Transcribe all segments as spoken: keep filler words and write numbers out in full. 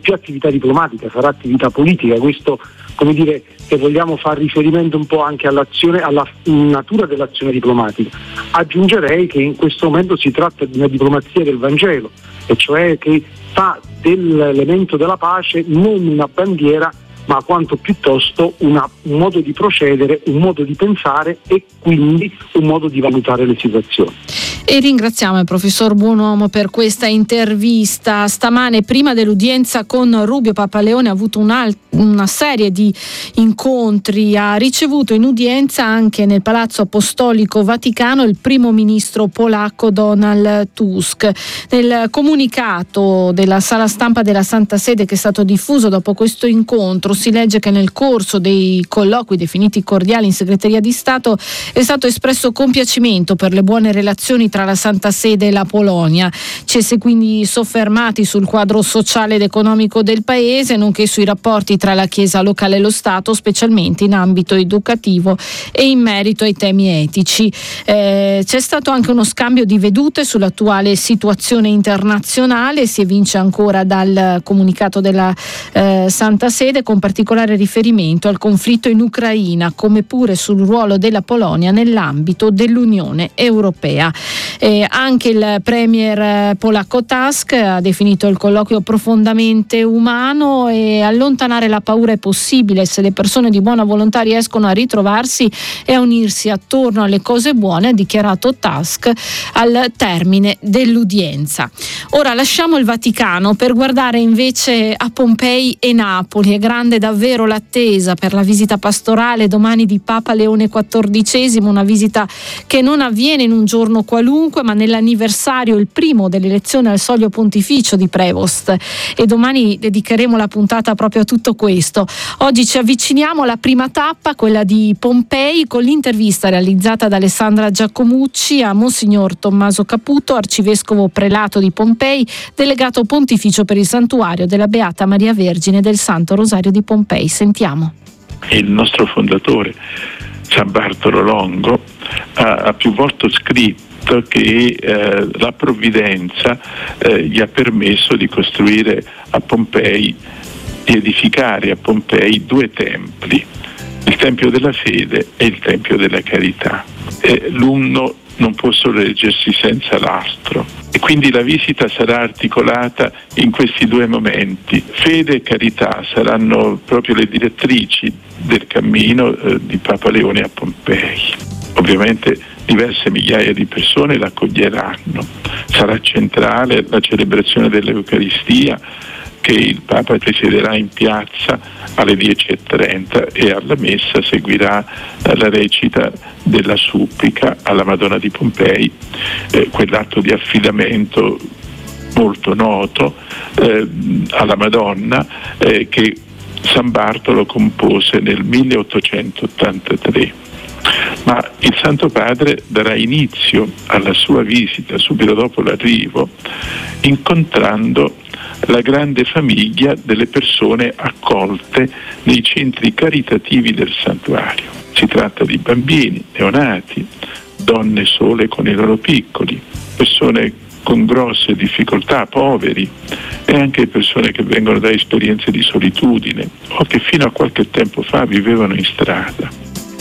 più attività diplomatica, sarà attività politica. Questo, come dire, se vogliamo far riferimento un po' anche all'azione, alla natura dell'azione diplomatica. Aggiungerei che in questo momento si tratta di una diplomazia del Vangelo, e cioè che fa dell'elemento della pace non una bandiera, ma quanto piuttosto una, un modo di procedere, un modo di pensare e quindi un modo di valutare le situazioni. E ringraziamo il professor Buonomo per questa intervista. Stamane, prima dell'udienza con Rubio, Papaleone ha avuto una, una serie di incontri, ha ricevuto in udienza anche nel Palazzo Apostolico Vaticano il primo ministro polacco Donald Tusk. Nel comunicato della sala stampa della Santa Sede che è stato diffuso dopo questo incontro si legge che nel corso dei colloqui definiti cordiali in segreteria di Stato è stato espresso compiacimento per le buone relazioni tra la Santa Sede e la Polonia. Ci si è quindi soffermati sul quadro sociale ed economico del paese, nonché sui rapporti tra la Chiesa locale e lo Stato, specialmente in ambito educativo e in merito ai temi etici. Eh, c'è stato anche uno scambio di vedute sull'attuale situazione internazionale, si evince ancora dal comunicato della eh, Santa Sede, con particolare riferimento al conflitto in Ucraina, come pure sul ruolo della Polonia nell'ambito dell'Unione Europea. Eh, anche il premier polacco Tusk ha definito il colloquio profondamente umano e allontanare la paura è possibile se le persone di buona volontà riescono a ritrovarsi e a unirsi attorno alle cose buone, ha dichiarato Tusk al termine dell'udienza. Ora lasciamo il Vaticano per guardare invece a Pompei e Napoli. È grande davvero l'attesa per la visita pastorale domani di Papa Leone quattordicesimo, una visita che non avviene in un giorno qualunque ma nell'anniversario, il primo dell'elezione al soglio pontificio di Prevost, e domani dedicheremo la puntata proprio a tutto questo. Oggi ci avviciniamo alla prima tappa, quella di Pompei, con l'intervista realizzata da Alessandra Giacomucci a Monsignor Tommaso Caputo, arcivescovo prelato di Pompei, delegato pontificio per il santuario della Beata Maria Vergine del Santo Rosario di Pompei. Sentiamo. Il nostro fondatore San Bartolo Longo ha, ha più volte scritto che eh, la provvidenza eh, gli ha permesso di costruire a Pompei, di edificare a Pompei due templi, il Tempio della Fede e il Tempio della Carità. Eh, l'uno non può sorreggersi senza l'altro e quindi la visita sarà articolata in questi due momenti. Fede e carità saranno proprio le direttrici del cammino eh, di Papa Leone a Pompei. Ovviamente diverse migliaia di persone l'accoglieranno. Sarà centrale la celebrazione dell'Eucaristia che il Papa presiederà in piazza alle dieci e trenta e alla messa seguirà la recita della supplica alla Madonna di Pompei, eh, quell'atto di affidamento molto noto eh, alla Madonna eh, che San Bartolo compose nel milleottocentottantatré. Ma il Santo Padre darà inizio alla sua visita subito dopo l'arrivo incontrando la grande famiglia delle persone accolte nei centri caritativi del santuario. Si tratta di bambini, neonati, donne sole con i loro piccoli, persone con grosse difficoltà, poveri, e anche persone che vengono da esperienze di solitudine o che fino a qualche tempo fa vivevano in strada.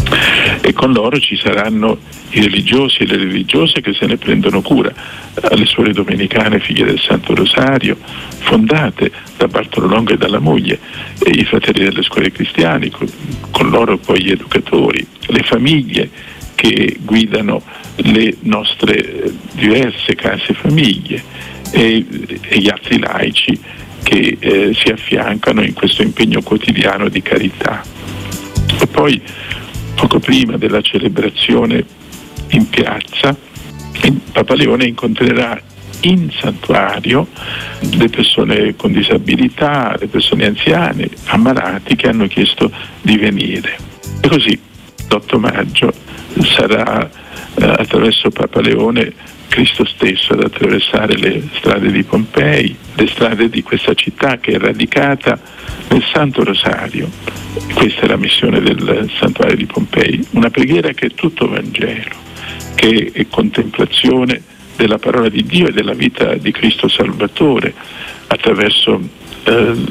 E con loro ci saranno i religiosi e le religiose che se ne prendono cura, alle suore domenicane figlie del Santo Rosario, fondate da Bartolo Longo e dalla moglie, e i fratelli delle scuole cristiane, con, con loro poi gli educatori, le famiglie che guidano le nostre diverse case famiglie e, e gli altri laici che eh, si affiancano in questo impegno quotidiano di carità. E poi poco prima della celebrazione in piazza, Papa Leone incontrerà in santuario le persone con disabilità, le persone anziane, ammalati che hanno chiesto di venire. E così l'otto maggio sarà eh, attraverso Papa Leone Cristo stesso ad attraversare le strade di Pompei, le strade di questa città che è radicata nel Santo Rosario. Questa è la missione del Santuario di Pompei, una preghiera che è tutto Vangelo, che è contemplazione della parola di Dio e della vita di Cristo Salvatore attraverso eh,